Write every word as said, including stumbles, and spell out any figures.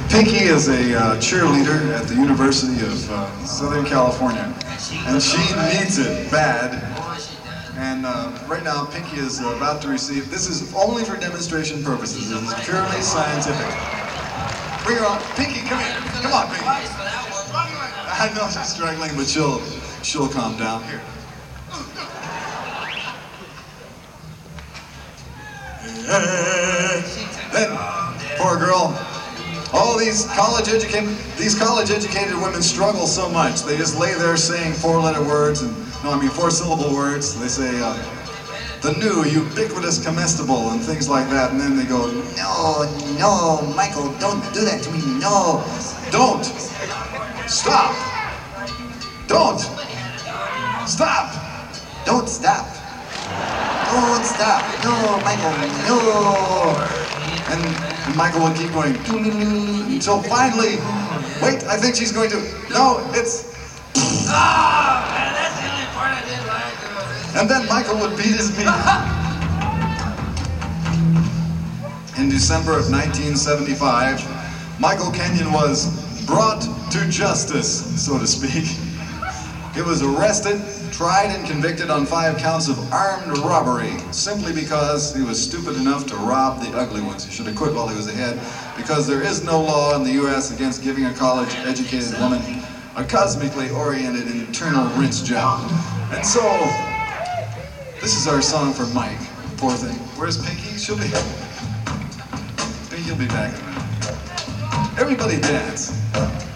Pinky is a uh, cheerleader at the University of uh, Southern California, and she needs it bad. And uh, right now, Pinky is about to receive, this is only for demonstration purposes, this is purely scientific. Bring her on. Pinky, come here. Come on, Pinky. I know she's struggling, but she'll, she'll calm down. Here. Then, poor girl, all these college-educated, these college-educated women struggle so much. They just lay there saying four-letter words, and no, I mean four-syllable words. They say uh, the new ubiquitous comestible and things like that, and then they go, no, no, Michael, don't do that to me, no, don't, stop, don't, stop, don't stop, don't stop, no, Michael, no. And, and Michael will keep going until finally, wait, I think she's going to, no, it's, oh, man, that's the only part I didn't like. And then Michael would beat his meat. In December of nineteen seventy-five, Michael Kenyon was brought to justice, so to speak. He was arrested, tried and convicted on five counts of armed robbery, simply because he was stupid enough to rob the ugly ones. He should have quit while he was ahead, because there is no law in the U S against giving a college-educated woman a cosmically oriented internal rinse job. And so, this is our song for Mike, poor thing. Where's Pinky? She'll be, Pinky'll be back in a minute. Everybody dance.